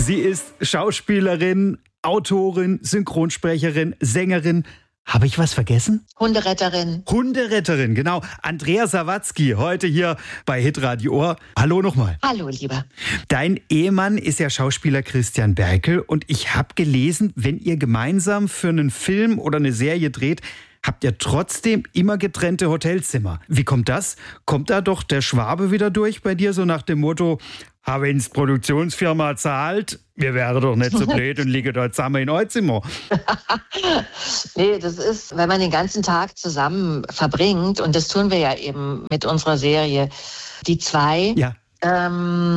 Sie ist Schauspielerin, Autorin, Synchronsprecherin, Sängerin. Habe ich was vergessen? Hunderetterin. Hunderetterin, genau. Andrea Sawatzki, heute hier bei Hitradio Ohr. Hallo nochmal. Hallo, Lieber. Dein Ehemann ist ja Schauspieler Christian Berkel und ich habe gelesen, wenn ihr gemeinsam für einen Film oder eine Serie dreht, habt ihr trotzdem immer getrennte Hotelzimmer. Wie kommt das? Kommt da doch der Schwabe wieder durch bei dir, so nach dem Motto, habe ins Produktionsfirma zahlt, wir wären doch nicht so blöd und liegen dort zusammen in euer Zimmer. Nee, das ist, wenn man den ganzen Tag zusammen verbringt, und das tun wir ja eben mit unserer Serie, die zwei. Ja. Da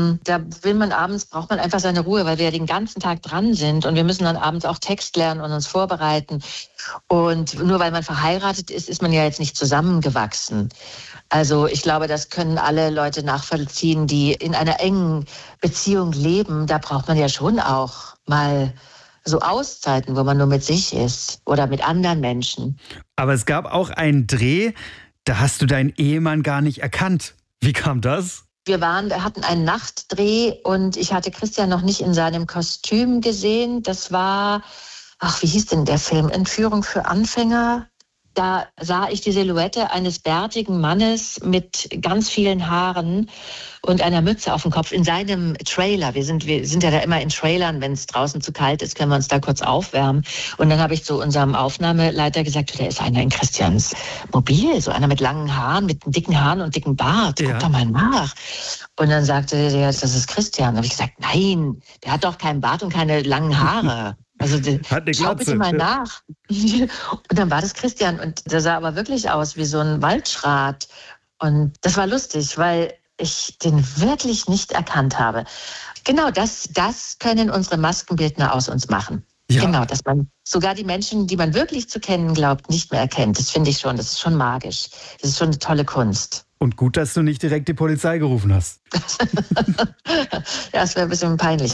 braucht man einfach seine Ruhe, weil wir ja den ganzen Tag dran sind und wir müssen dann abends auch Text lernen und uns vorbereiten. Und nur weil man verheiratet ist, ist man ja jetzt nicht zusammengewachsen. Also ich glaube, das können alle Leute nachvollziehen, die in einer engen Beziehung leben. Da braucht man ja schon auch mal so Auszeiten, wo man nur mit sich ist oder mit anderen Menschen. Aber es gab auch einen Dreh, da hast du deinen Ehemann gar nicht erkannt. Wie kam das? Wir hatten einen Nachtdreh und ich hatte Christian noch nicht in seinem Kostüm gesehen. Das war, wie hieß denn der Film? Entführung für Anfänger. Da sah ich die Silhouette eines bärtigen Mannes mit ganz vielen Haaren und einer Mütze auf dem Kopf in seinem Trailer. Wir sind ja da immer in Trailern, wenn es draußen zu kalt ist, können wir uns da kurz aufwärmen. Und dann habe ich zu unserem Aufnahmeleiter gesagt, da ist einer in Christians Mobil, so einer mit langen Haaren, mit dicken Haaren und dicken Bart. Guck doch mal nach. Und dann sagte der, das ist Christian. Da habe ich gesagt, nein, der hat doch keinen Bart und keine langen Haare. Also schau bitte mal nach. Und dann war das Christian und der sah aber wirklich aus wie so ein Waldschrat. Und das war lustig, weil ich den wirklich nicht erkannt habe. Genau, das können unsere Maskenbildner aus uns machen. Ja. Genau, dass man sogar die Menschen, die man wirklich zu kennen glaubt, nicht mehr erkennt. Das finde ich schon, das ist schon magisch. Das ist schon eine tolle Kunst. Und gut, dass du nicht direkt die Polizei gerufen hast. Ja, das wäre ein bisschen peinlich.